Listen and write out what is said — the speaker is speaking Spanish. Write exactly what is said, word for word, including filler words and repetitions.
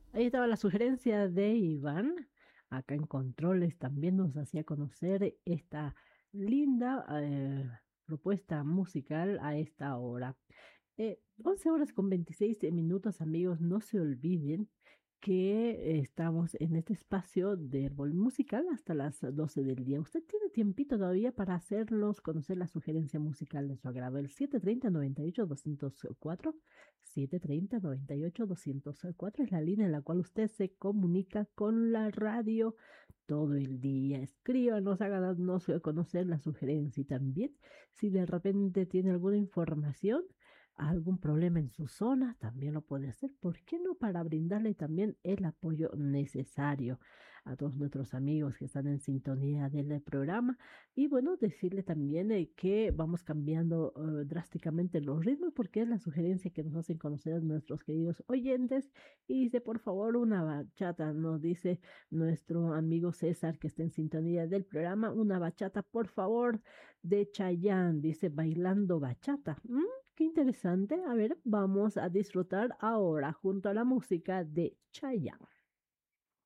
Ahí estaba la sugerencia de Iván. Acá en Controles también nos hacía conocer esta linda eh, propuesta musical a esta hora. Eh, once horas con veintiséis minutos, amigos, no se olviden que eh, estamos en este espacio de árbol musical hasta las doce del día. Usted tiene tiempito todavía para hacernos conocer la sugerencia musical de su agrado. El siete treinta, noventa y ocho, doscientos cuatro, siete treinta, noventa y ocho, doscientos cuatro es la línea en la cual usted se comunica con la radio todo el día. Escríbanos, háganos conocer la sugerencia y también si de repente tiene alguna información, algún problema en su zona, también lo puede hacer. ¿Por qué no? Para brindarle también el apoyo necesario a todos nuestros amigos que están en sintonía del programa. Y bueno, decirle también eh, que vamos cambiando eh, drásticamente los ritmos porque es la sugerencia que nos hacen conocer nuestros queridos oyentes. Y dice, por favor, una bachata, nos dice nuestro amigo César que está en sintonía del programa, una bachata, por favor, de Chayanne, dice, bailando bachata. ¿Mm? Qué interesante. A ver, vamos a disfrutar ahora junto a la música de Chayanne.